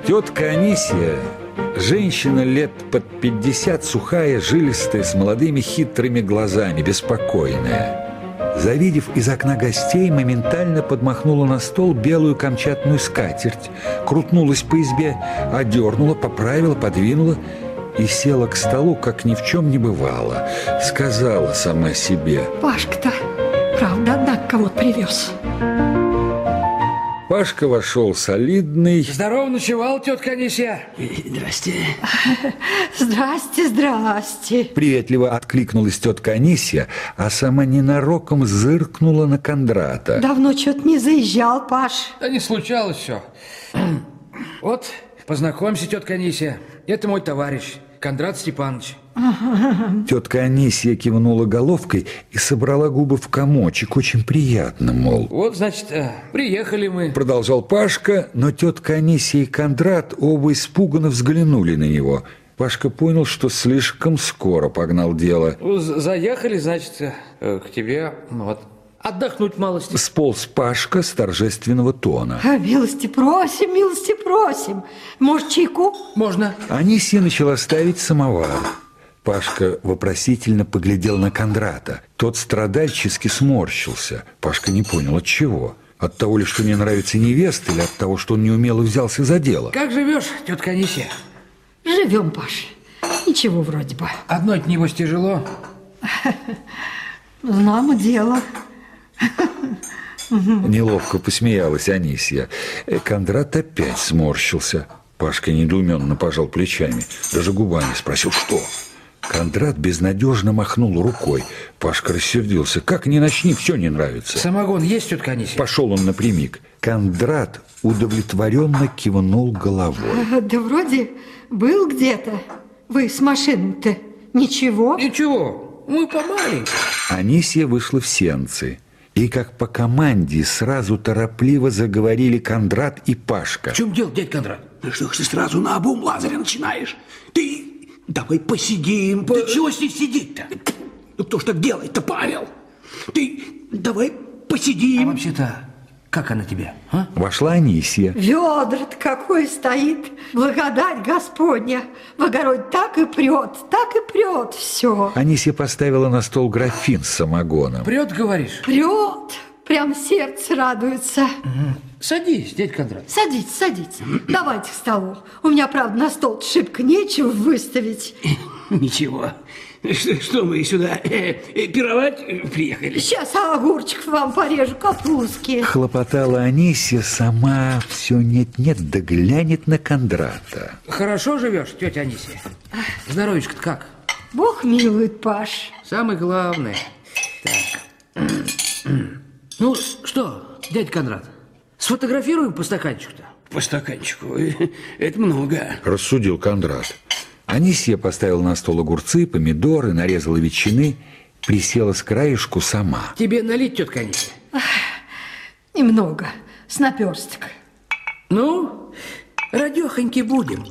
Тетка Анисия, женщина лет под 50, сухая, жилистая, с молодыми хитрыми глазами, беспокойная. Завидев из окна гостей, моментально подмахнула на стол белую камчатную скатерть, крутнулась по избе, одернула, поправила, подвинула и села к столу, как ни в чем не бывало. Сказала сама себе: Пашка-то, правда, однако кого-то привез. Пашка вошел солидный. Здорово ночевал, тетка Анисия. Здрасте. Здрасте, здрасте. Приветливо откликнулась тетка Анисия, а сама ненароком зыркнула на Кондрата. Давно что-то не заезжал, Паш. Да не случалось все. Вот, познакомься, тетка Анисия. Это мой товарищ, Кондрат Степанович. Тетка Анисия кивнула головкой и собрала губы в комочек. Очень приятно, мол. Вот, значит, приехали мы. Продолжал Пашка, но тетка Анисия и Кондрат оба испуганно взглянули на него. Пашка понял, что слишком скоро погнал дело. Заехали, значит, к тебе, вот, отдохнуть малости. Сполз Пашка с торжественного тона. Милости просим, милости просим. Может, чайку? Можно. Анисия начала ставить самовар. Пашка вопросительно поглядел на Кондрата. Тот страдальчески сморщился. Пашка не понял, от чего. От того ли, что не нравится невеста, или от того, что он неумело взялся за дело? Как живешь, тетка Анисия? Живем, Паш. Ничего вроде бы. Одной-то, небось, тяжело. Знамо дело. Неловко посмеялась Анисия. Кондрат опять сморщился. Пашка недоуменно пожал плечами. Даже губами спросил: что? Кондрат безнадежно махнул рукой. Пашка рассердился. Как ни начни, все не нравится. Самогон есть, тетка Анисия? Пошел он напрямик. Кондрат удовлетворенно кивнул головой. Да вроде был где-то. Вы с машиной-то ничего? Ничего, мы помаленьку. Анисия вышла в сенцы. И как по команде сразу торопливо заговорили Кондрат и Пашка. В чем дело, дядь Кондрат? Ну что ж ты сразу на обум Лазаря начинаешь? Ты давай посидим. Да чего здесь сидеть-то? Ну кто ж так делает-то, Павел? Ты давай А посидим. вообще-то, как она тебе, а? Вошла Анисия. Ведра-то какое стоит. Благодать Господня. В огороде так и прет все. Анисия поставила на стол графин с самогоном. Прет, говоришь? Прет. Прям сердце радуется. Садись, дядь Кондрат. Садитесь, садитесь. Давайте к столу. У меня, правда, на стол шибко нечего выставить. Ничего. Что мы сюда пировать приехали? Сейчас огурчик вам порежу, капустки. Хлопотала Анисия, сама все нет-нет, да глянет на Кондрата. Хорошо живешь, тетя Анисия? Здоровечко-то как? Бог милует, Паш. Самое главное. Так. Ну, что, дядя Кондрат, сфотографируем по стаканчику-то? По стаканчику. Это много. Рассудил Кондрат. Анисия поставила на стол огурцы, помидоры, нарезала ветчины, присела с краешку сама. Тебе налить, тетка Анисия? Немного, с наперсток. Ну, радехоньки будем.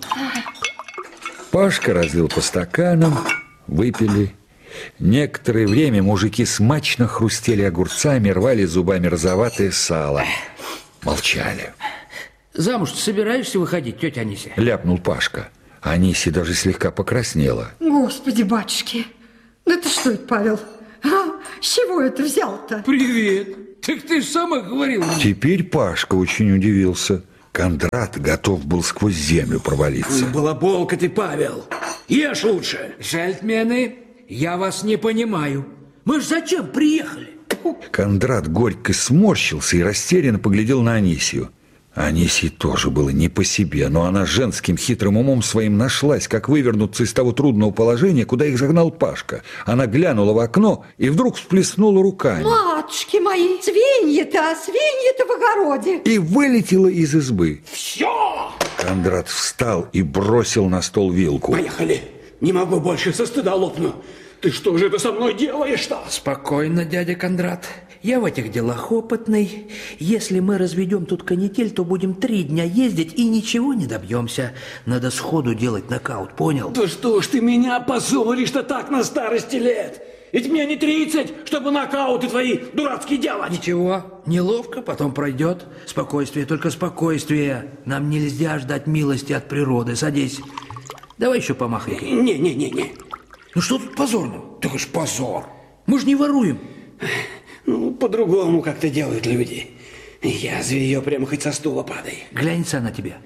Пашка разлил по стаканам, выпили. Некоторое время мужики смачно хрустели огурцами, рвали зубами розоватое сало. Молчали. Замуж собираешься выходить, тетя Анисия? Ляпнул Пашка. Анисия даже слегка покраснела. Господи, батюшки, да ты что это, Павел? С чего это взял-то? Привет. Так ты же сама говорила. Теперь Пашка очень удивился. Кондрат готов был сквозь землю провалиться. Балаболка ты, Павел. Ешь лучше. Жальтмены, я вас не понимаю. Мы ж зачем приехали? Кондрат горько сморщился и растерянно поглядел на Анисию. Анисии тоже было не по себе, но она женским хитрым умом своим нашлась, как вывернуться из того трудного положения, куда их загнал Пашка. Она глянула в окно и вдруг всплеснула руками. Матушки мои, свиньи-то в огороде. И вылетела из избы. Все! Кондрат встал и бросил на стол вилку. Поехали. Не могу больше, со стыда лопну. Ты что же это со мной делаешь-то? Спокойно, дядя Кондрат. Я в этих делах опытный. Если мы разведем тут канитель, то будем 3 дня ездить и ничего не добьемся. Надо сходу делать нокаут, понял? Да что ж ты меня позоришь-то так на старости лет? Ведь мне не 30, чтобы нокауты твои дурацкие делать. Ничего, неловко, потом пройдет. Спокойствие, только спокойствие. Нам нельзя ждать милости от природы. Садись. Давай еще помахай. Не. Ну что тут позорно? Так уж позор. Мы же не воруем. Ну, по-другому как-то делают люди. Язви ее прямо хоть со стула падай. Глянется на тебя.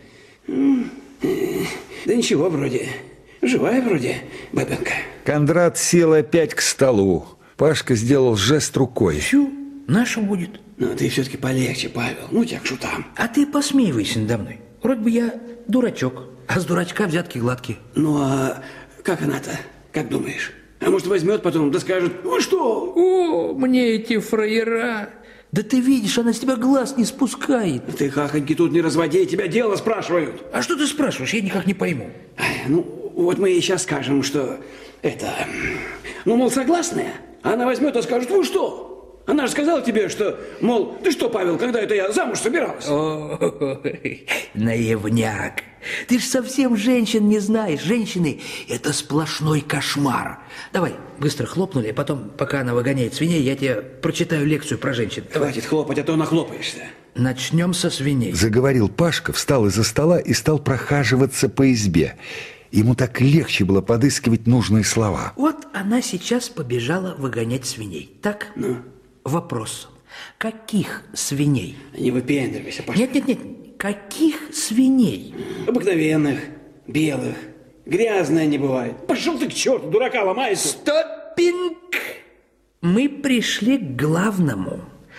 Да ничего вроде. Живая вроде бабенка. Кондрат сел опять к столу. Пашка сделал жест рукой. Всю, наша будет. Но ты все-таки полегче, Павел. Ну тебя к шутам. А ты посмеивайся надо мной. Вроде бы я дурачок, а с дурачка взятки гладкие. Ну а как она-то? Как думаешь? А может возьмет потом да скажет: вы что? О, мне эти фраера. Да ты видишь, она с тебя глаз не спускает. Ты хахоньки тут не разводи, тебя дело спрашивают. А что ты спрашиваешь? Я никак не пойму. Ну, вот мы ей сейчас скажем, что это... Ну, мол, согласная? А она возьмет и скажет: вы что? Она же сказала тебе, что, мол, ты что, Павел, когда это я замуж собиралась? Ой, наивняк. Ты ж совсем женщин не знаешь. Женщины – это сплошной кошмар. Давай, быстро хлопнули, а потом, пока она выгоняет свиней, я тебе прочитаю лекцию про женщин. Хватит хлопать, а то нахлопаешься. Начнем со свиней. Заговорил Пашка, встал из-за стола и стал прохаживаться по избе. Ему так легче было подыскивать нужные слова. Вот она сейчас побежала выгонять свиней, так? Ну? Вопрос. Каких свиней? Не выпендривайся, Паша. Нет. Каких свиней? Обыкновенных, белых. Грязная не бывает. Пошел ты к черту, дурака ломается. Стоппинг! Мы пришли к главному.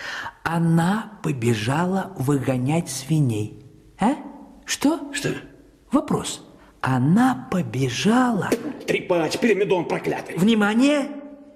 Она побежала выгонять свиней. А? Что? Что? Вопрос. Она побежала... Трепач, пирамидон проклятый. Внимание!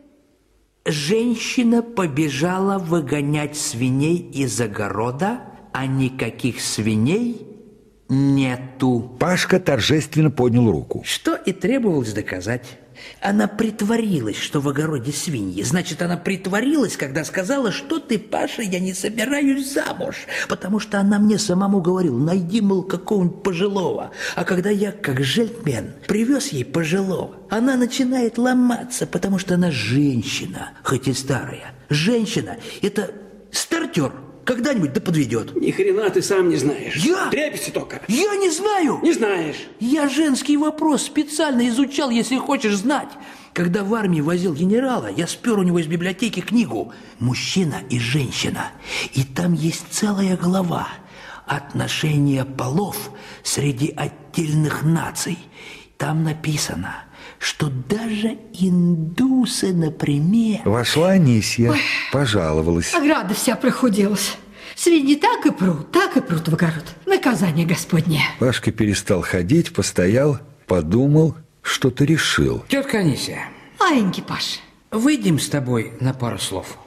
Женщина побежала выгонять свиней из огорода, а никаких свиней нету. Пашка торжественно поднял руку. Что и требовалось доказать. Она притворилась, что в огороде свиньи. Значит, она притворилась, когда сказала: что ты, Паша, я не собираюсь замуж. Потому что она мне самому говорила: найди, мол, какого-нибудь пожилого. А когда я, как джентльмен, привез ей пожилого, она начинает ломаться, потому что она женщина, хоть и старая. Женщина – это стартер. Когда-нибудь да подведет. Ни хрена ты сам не знаешь. Я? Трепишься только. Я не знаю. Не знаешь. Я женский вопрос специально изучал, если хочешь знать. Когда в армии возил генерала, я спер у него из библиотеки книгу «Мужчина и женщина». И там есть целая глава «Отношения полов среди отдельных наций». Там написано, что даже индусы, например... Вошла Анисья, пожаловалась. Ограда вся прохудилась. Свиньи так и прут в огород. Наказание Господне. Пашка перестал ходить, постоял, подумал, что-то решил. Тетка Анисия, Маленький Паш. выйдем с тобой на пару слов.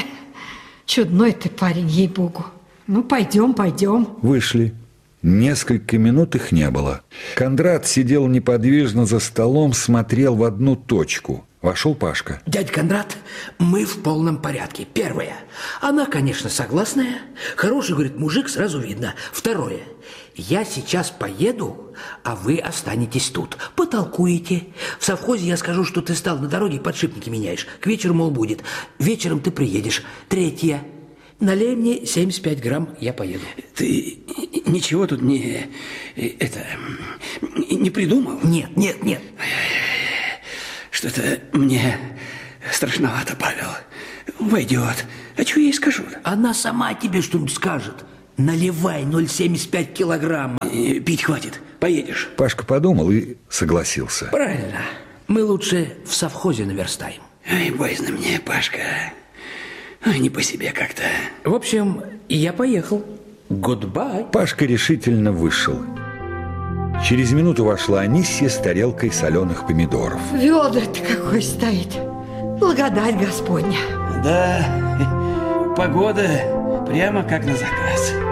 Чудной ты парень, ей-богу. Ну, пойдем. Вышли. Несколько минут их не было. Кондрат сидел неподвижно за столом, смотрел в одну точку. Вошел Пашка. Дядя Кондрат, мы в полном порядке. Первое. Она, конечно, согласная. Хороший, говорит, мужик, сразу видно. Второе. Я сейчас поеду, а вы останетесь тут. Потолкуете. В совхозе я скажу, что ты стал на дороге и подшипники меняешь. К вечеру, мол, будет. Вечером ты приедешь. Третье. Налей мне 75 грамм, я поеду. Ты ничего тут не придумал? Нет. Что-то мне страшновато, Павел. Войдет. А что я ей скажу? Она сама тебе что-нибудь скажет. Наливай 0,75 килограмма. Пить хватит. Поедешь. Пашка подумал и согласился. Правильно. Мы лучше в совхозе наверстаем. Ай, боязно мне, Пашка. Ай, не по себе как-то. В общем, я поехал. Гудбай. Пашка решительно вышел. Через минуту вошла Анисья с тарелкой соленых помидоров. Ведра-то какой стоит. Благодать Господня. Да, погода прямо как на заказ.